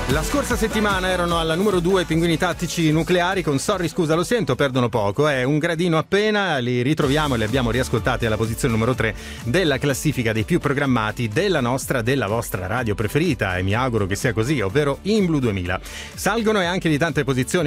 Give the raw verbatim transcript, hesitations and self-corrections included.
La scorsa settimana erano alla numero due i Pinguini Tattici Nucleari con Sorry scusa lo sento, perdono poco, è un gradino appena, li ritroviamo e li abbiamo riascoltati alla posizione numero tre della classifica dei più programmati della nostra, della vostra radio preferita, e mi auguro che sia così, ovvero In Blu duemila. Salgono e anche di tante posizioni